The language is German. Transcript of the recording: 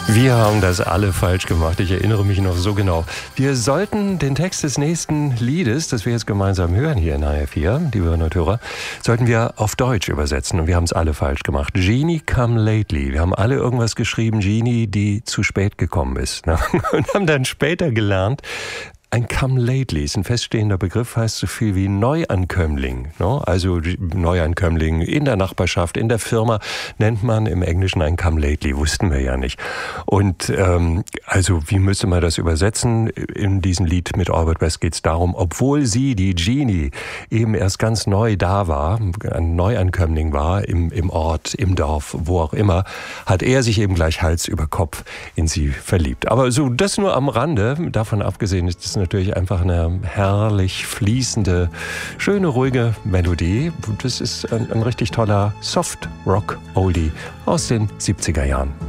Wir haben das alle falsch gemacht. Ich erinnere mich noch so genau. Wir sollten den Text des nächsten Liedes, das wir jetzt gemeinsam hören hier in HR4, liebe Hörerinnen und Hörer, sollten wir auf Deutsch übersetzen. Und wir haben es alle falsch gemacht. Jeannie Come Lately. Wir haben alle irgendwas geschrieben, Jeannie, die zu spät gekommen ist. Ne? Und haben dann später gelernt, ein Come Lately ist ein feststehender Begriff, heißt so viel wie Neuankömmling. Ne? Also Neuankömmling in der Nachbarschaft, in der Firma nennt man im Englischen ein Come Lately, wussten wir ja nicht. Und also wie müsste man das übersetzen? In diesem Lied mit Albert West geht es darum, obwohl sie, die Jeannie, eben erst ganz neu da war, ein Neuankömmling war im Ort, im Dorf, wo auch immer, hat er sich eben gleich Hals über Kopf in sie verliebt. Aber so, das nur am Rande, davon abgesehen ist es natürlich einfach eine herrlich fließende, schöne, ruhige Melodie. Das ist ein richtig toller Soft-Rock-Oldie aus den 70er Jahren.